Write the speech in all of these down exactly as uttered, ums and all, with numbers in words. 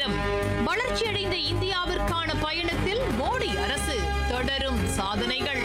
நேரம். வளர்ச்சியடைந்த இந்தியாவிற்கான பயணத்தில் மோடி அரசு தொடரும் சாதனைகள்.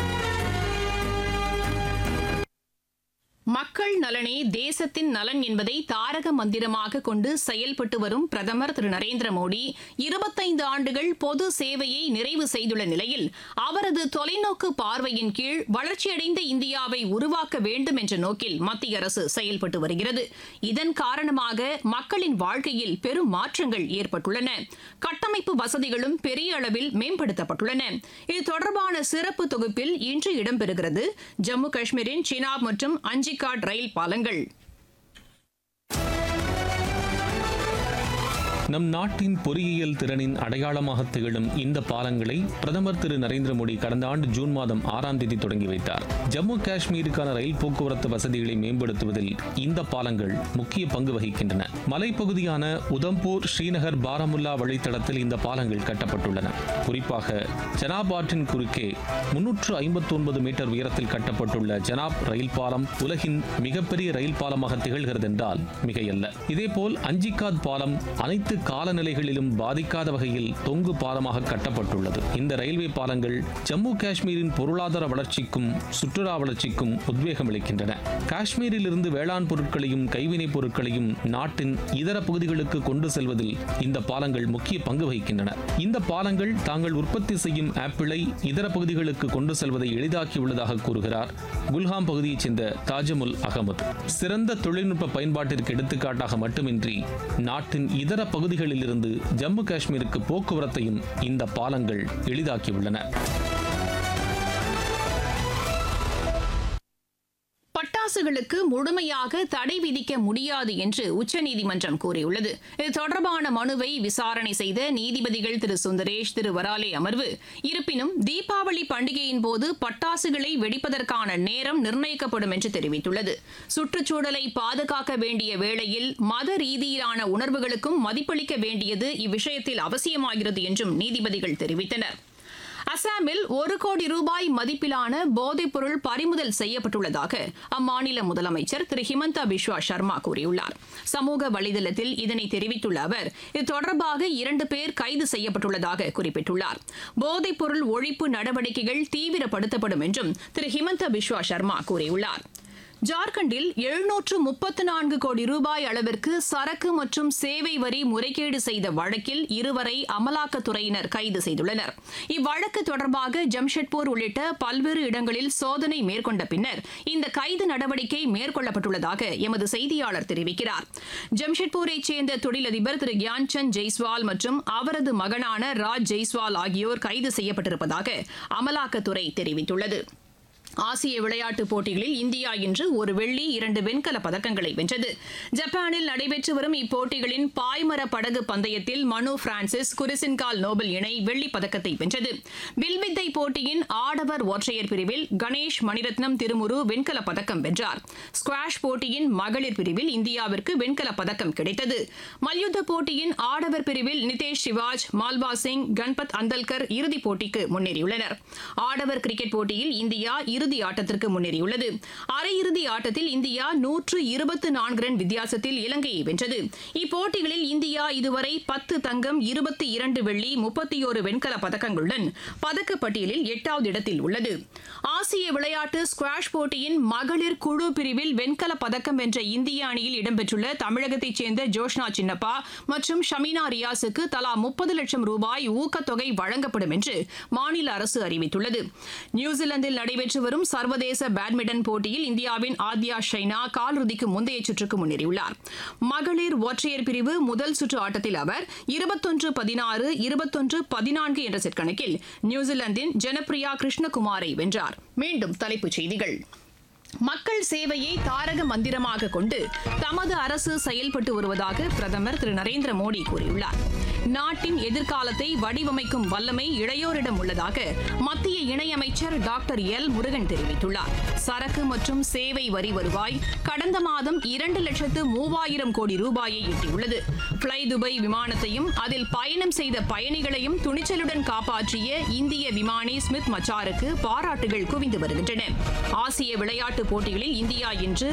மக்கள் நலனே தேசத்தின் நலன் என்பதை தாரக மந்திரமாக கொண்டு செயல்பட்டு வரும் பிரதமர் திரு நரேந்திர மோடி இருபத்தைந்து ஆண்டுகள் பொது சேவையை நிறைவு செய்துள்ள நிலையில் அவரது தொலைநோக்கு பார்வையின் கீழ் வளர்ச்சியடைந்த இந்தியாவை உருவாக்க வேண்டும் என்ற நோக்கில் மத்திய அரசு செயல்பட்டு வருகிறது. இதன் காரணமாக மக்களின் வாழ்க்கையில் பெரும் மாற்றங்கள் ஏற்பட்டுள்ளன. கட்டமைப்பு வசதிகளும் பெரிய அளவில் மேம்படுத்தப்பட்டுள்ளன. இது தொடர்பான சிறப்பு தொகுப்பில் இன்று இடம்பெறுகிறது. ஜம்மு காஷ்மீரின் சினாப் மற்றும் அஞ்சி ரயில் பாலங்கள். நம் நாட்டின் பொறியியல் திறனின் அடையாளமாக திகழும் இந்த பாலங்களை பிரதமர் திரு நரேந்திர மோடி கடந்த ஆண்டு ஜூன் மாதம் ஆறாம் தேதி தொடங்கி வைத்தார். ஜம்மு காஷ்மீருக்கான ரயில் போக்குவரத்து வசதிகளை மேம்படுத்துவதில் இந்த பாலங்கள் முக்கிய பங்கு வகிக்கின்றன. மலைப்பகுதியான உதம்பூர், ஸ்ரீநகர், பாரமுல்லா வழித்தடத்தில் இந்த பாலங்கள் கட்டப்பட்டுள்ளன. குறிப்பாக ஜனாப் ஆற்றின் குறுக்கே முன்னூற்று ஐம்பத்தி ஒன்பது மீட்டர் உயரத்தில் கட்டப்பட்டுள்ள ஜனாப் ரயில் பாலம் உலகின் மிகப்பெரிய ரயில் பாலமாக திகழ்கிறது என்றால் மிகையல்ல. இதேபோல் அஞ்சிகாத் பாலம் அனைத்து காலநிலைகளிலும் பாதிக்காத வகையில் தொங்கு பாலமாக கட்டப்பட்டுள்ளது. இந்த ரயில்வே பாலங்கள் ஜம்மு காஷ்மீரின் பொருளாதார வளர்ச்சிக்கும் சுற்றுலா வளர்ச்சிக்கும் உத்வேகம் அளிக்கின்றன. காஷ்மீரில் இருந்து வேளாண் பொருட்களையும் கைவினைப் பொருட்களையும் நாட்டின் இதர பகுதிகளுக்கு கொண்டு செல்வதில் இந்த பாலங்கள் முக்கிய பங்கு வகிக்கின்றன. இந்த பாலங்கள் தாங்கள் உற்பத்தி செய்யும் ஆப்பிளை இதர பகுதிகளுக்கு கொண்டு செல்வதை எளிதாக்கியுள்ளதாக கூறுகிறார் குல்ஹாம் பகுதியைச் சேர்ந்த தாஜமுல் அகமது. சிறந்த தொழில்நுட்ப பயன்பாட்டிற்கு எடுத்துக்காட்டாக மட்டுமின்றி நாட்டின் இதர பகுதிகளில் இருந்து ஜம்மு காஷ்மீருக்கு போக்குவரத்தையும் இந்த பாலங்கள் எளிதாக்கியுள்ளன. பட்டாசுகளுக்கு முழுமையாக தடை விதிக்க முடியாது என்று உச்சநீதிமன்றம் கூறியுள்ளது. இது தொடர்பான மனுவை விசாரணை செய்த நீதிபதிகள் திரு சுந்தரேஷ், திரு வராலே அமர்வு, இருப்பினும் தீபாவளி பண்டிகையின் போது பட்டாசுகளை வெடிப்பதற்கான நேரம் நிர்ணயிக்கப்படும் என்று தெரிவித்துள்ளது. சுற்றுச்சூழலை பாதுகாக்க வேண்டிய வேளையில் மத ரீதியிலான உணர்வுகளுக்கும் மதிப்பளிக்க வேண்டியது இவ்விஷயத்தில் அவசியமாகிறது என்றும் நீதிபதிகள் தெரிவித்தனர். அசாமில் ஒரு கோடி ரூபாய் மதிப்பிலான போதைப் பொருள் பறிமுதல் செய்யப்பட்டுள்ளதாக அம்மாநில முதலமைச்சர் திரு ஹிமந்தா பிஸ்வா சர்மா கூறியுள்ளார். சமூக வலைதளத்தில் இதனை தெரிவித்துள்ள அவர் இது தொடர்பாக இரண்டு பேர் கைது செய்யப்பட்டுள்ளதாக குறிப்பிட்டுள்ளார். போதைப் பொருள் ஒழிப்பு நடவடிக்கைகள் தீவிரப்படுத்தப்படும் என்றும் திரு ஹிமந்தா பிஸ்வா சர்மா கூறியுள்ளார். ஜார்க்கண்டில் எழுநூற்று முப்பத்து நான்கு கோடி ரூபாய் அளவிற்கு சரக்கு மற்றும் சேவை வரி முறைகேடு செய்த வழக்கில் இருவரை அமலாக்கத்துறையினர் கைது செய்துள்ளனர். இவ்வழக்கு தொடர்பாக ஜம்ஷெட்பூர் உள்ளிட்ட பல்வேறு இடங்களில் சோதனை மேற்கொண்ட பின்னர் இந்த கைது நடவடிக்கை மேற்கொள்ளப்பட்டுள்ளதாக எமது செய்தியாளர் தெரிவிக்கிறார். ஜம்ஷெட்பூரைச் சேர்ந்த தொழிலதிபர் திரு கியான்சந்த் ஜெய்ஸ்வால் மற்றும் அவரது மகனான ராஜ் ஜெய்ஸ்வால் ஆகியோர் கைது செய்யப்பட்டிருப்பதாக அமலாக்கத்துறை தெரிவித்துள்ளது. ஆசிய விளையாட்டுப் போட்டிகளில் இந்தியா இன்று ஒரு வெள்ளி, இரண்டு வெண்கல பதக்கங்களை வென்றது. ஜப்பானில் நடைபெற்று வரும் இப்போட்டிகளின் பாய்மர படகு பந்தயத்தில் மனு பிரான்சிஸ், குரிசின்கால் நோபல் இணை வெள்ளிப் பதக்கத்தை வென்றது. வில்வித்தை போட்டியின் ஆடவர் ஒற்றையர் பிரிவில் கணேஷ் மணிரத்னம் திருமுரு வெண்கல பதக்கம் வென்றார். ஸ்குவாஷ் போட்டியின் மகளிர் பிரிவில் இந்தியாவிற்கு வெண்கல பதக்கம் கிடைத்தது. மல்யுத்த போட்டியின் ஆடவர் பிரிவில் நிதேஷ் சிவாஜ், மால்வா சிங், கன்பத் அந்தல்கர் இறுதிப் போட்டிக்கு முன்னேறியுள்ளனர். ஆடவர் கிரிக்கெட் போட்டியில் இந்தியா இறுதி ஆட்டத்திற்கு முன்னேறியுள்ளது. அரையிறுதி ஆட்டத்தில் இந்தியா நூற்று இருபத்தி நான்கு ரன் வித்தியாசத்தில் இலங்கையை வென்றது. இப்போட்டிகளில் இந்தியா இதுவரை பத்து தங்கம், இருபத்தி இரண்டு வெள்ளி, முப்பத்தி ஒரு வெண்கல பதக்கங்களுடன் பதக்கப்பட்டியலில் எட்டாவது இடத்தில் உள்ளது. ஆசிய விளையாட்டு ஸ்குவாஷ் போட்டியின் மகளிர் குழு பிரிவில் வெண்கல பதக்கம் வென்ற இந்திய அணியில் இடம்பெற்றுள்ள தமிழகத்தைச் சேர்ந்த ஜோஷ்னா சின்னப்பா மற்றும் ஷமீனா ரியாஸுக்கு தலா முப்பது லட்சம் ரூபாய் ஊக்கத்தொகை வழங்கப்படும் என்று மாநில அரசு அறிவித்துள்ளது. நியூசிலாந்தில் நடைபெற்று வரும் சர்வதேச பேட்மிண்டன் போட்டியில் இந்தியாவின் ஆத்யா ஷைனா காலிறுதிக்கு முந்தைய சுற்றுக்கு முன்னேறியுள்ளார். மகளிர் ஒற்றையர் பிரிவு முதல் சுற்று ஆட்டத்தில் அவர் இருபத்தொன்று பதினாறு, இருபத்தொன்று பதினான்கு என்ற செட் கணக்கில் நியூசிலாந்தின் ஜனப்ரியா கிருஷ்ணகுமாரை வென்றார். மீண்டும் தலைப்புச் செய்திகள். மக்கள் சேவையை தாரக மந்திரமாக கொண்டு தமது அரசு செயல்பட்டு வருவதாக பிரதமர் திரு நரேந்திர மோடி கூறியுள்ளார். நாட்டின் எதிர்காலத்தை வடிவமைக்கும் வல்லமை இளையோரிடம் உள்ளதாக மத்திய இணையமைச்சர் டாக்டர் எல் முருகன் தெரிவித்துள்ளார். சரக்கு மற்றும் சேவை வரி வருவாய் கடந்த மாதம் இரண்டு லட்சத்து மூவாயிரம் கோடி ரூபாயை எட்டியுள்ளது. பிளை துபாய் விமானத்தையும் அதில் பயணம் செய்த பயணிகளையும் துணிச்சலுடன் காப்பாற்றிய இந்திய விமானி ஸ்மித் மச்சாருக்கு பாராட்டுகள் குவிந்து வருகின்றன. ஆசிய விளையாட்டுப் போட்டிகளில் இந்தியா இன்று